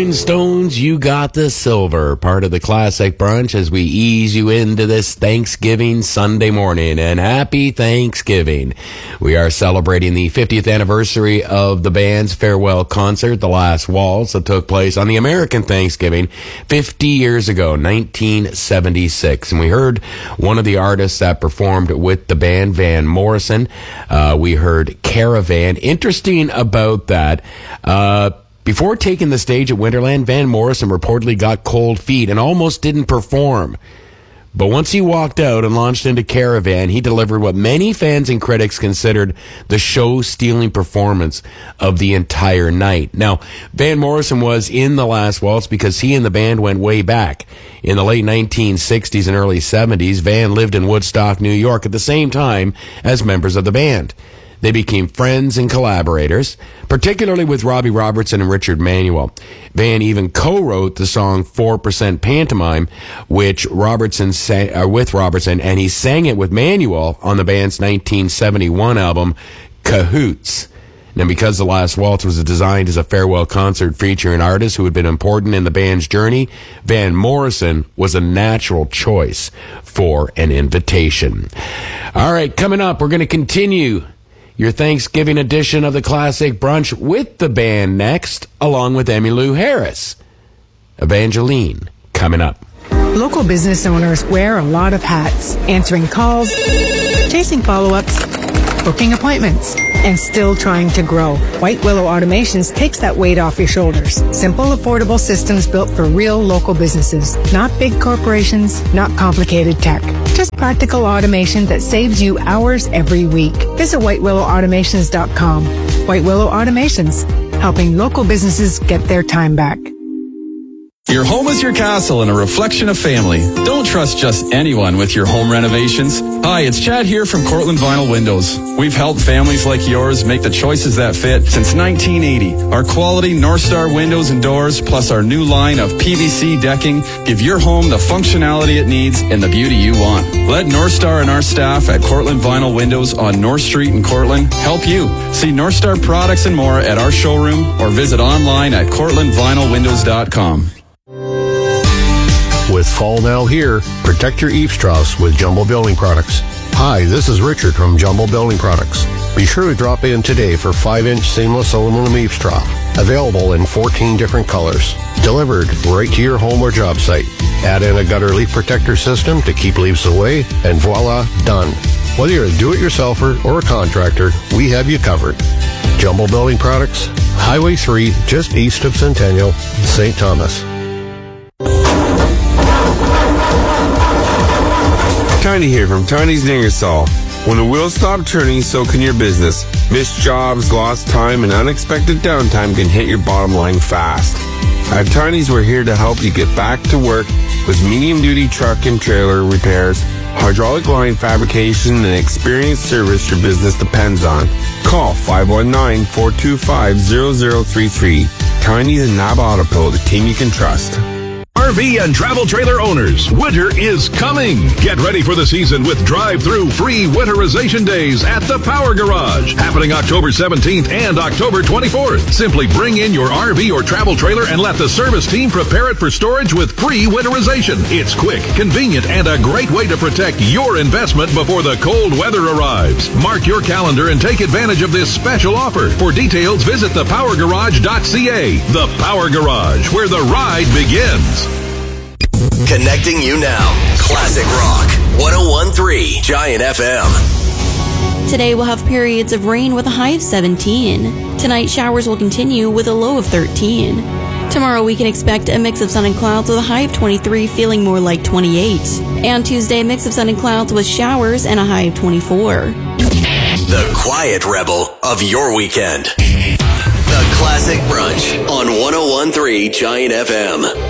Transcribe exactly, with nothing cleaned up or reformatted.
Rolling Stones, You Got the Silver, part of the Classic Brunch as we ease you into this Thanksgiving Sunday morning. And happy Thanksgiving. We are celebrating the fiftieth anniversary of the band's farewell concert, The Last Waltz, that took place on the American Thanksgiving fifty years ago, nineteen seventy-six. And we heard one of the artists that performed with the band, Van Morrison. Uh, we heard Caravan. Interesting about that, uh, before taking the stage at Winterland, Van Morrison reportedly got cold feet and almost didn't perform. But once he walked out and launched into Caravan, he delivered what many fans and critics considered the show-stealing performance of the entire night. Now, Van Morrison was in The Last Waltz because he and the band went way back. In the late nineteen sixties and early seventies, Van lived in Woodstock, New York at the same time as members of the band. They became friends and collaborators, particularly with Robbie Robertson and Richard Manuel. Van even co-wrote the song four percent Pantomime, which Robertson sang, uh, with Robertson, and he sang it with Manuel on the band's nineteen seventy-one album, Cahoots. Now, because The Last Waltz was designed as a farewell concert featuring artists who had been important in the band's journey, Van Morrison was a natural choice for an invitation. All right, coming up, we're going to continue your Thanksgiving edition of the Classic Brunch with the band next, along with Emmylou Harris. Evangeline, coming up. Local business owners wear a lot of hats, answering calls, chasing follow-ups, booking appointments, and still trying to grow. White Willow Automations takes that weight off your shoulders. Simple, affordable systems built for real local businesses. Not big corporations, not complicated tech. Just practical automation that saves you hours every week. Visit white willow automations dot com. White Willow Automations, helping local businesses get their time back. Your home is your castle and a reflection of family. Don't trust just anyone with your home renovations. Hi, it's Chad here from Cortland Vinyl Windows. We've helped families like yours make the choices that fit since nineteen eighty. Our quality North Star windows and doors, plus our new line of P V C decking, give your home the functionality it needs and the beauty you want. Let North Star and our staff at Cortland Vinyl Windows on North Street in Cortland help you. See North Star products and more at our showroom or visit online at cortland vinyl windows dot com. With fall now here, protect your eaves with Jumbo Building Products. Hi, this is Richard from Jumbo Building Products. Be sure to drop in today for five inch seamless aluminum eaves trough, available in fourteen different colors, delivered right to your home or job site. Add in a gutter leak protector system to keep leaves away, and voila, done. Whether you're a do-it-yourselfer or a contractor, we have you covered. Jumbo Building Products, Highway three, just east of Centennial, Saint Thomas. Tiny here from Tiny's Ingersoll. When the wheels stop turning, so can your business. Missed jobs, lost time, and unexpected downtime can hit your bottom line fast. At Tiny's, we're here to help you get back to work with medium-duty truck and trailer repairs, hydraulic line fabrication, and experienced service your business depends on. Call five one nine, four two five, zero zero three three. Tiny's and Nab Autopill, the team you can trust. R V and travel trailer owners, winter is coming. Get ready for the season with drive-through free winterization days at the Power Garage, happening October seventeenth and October twenty-fourth. Simply bring in your R V or travel trailer and let the service team prepare it for storage with free winterization. It's quick, convenient, and a great way to protect your investment before the cold weather arrives. Mark your calendar and take advantage of this special offer. For details, visit the power garage dot c a. The Power Garage, where the ride begins. Connecting you now. Classic Rock. one oh one point three Giant F M. Today we'll have periods of rain with a high of seventeen. Tonight showers will continue with a low of thirteen. Tomorrow we can expect a mix of sun and clouds with a high of twenty-three, feeling more like twenty-eight. And Tuesday, a mix of sun and clouds with showers and a high of twenty-four. The quiet rebel of your weekend. The Classic Brunch on one oh one point three Giant F M.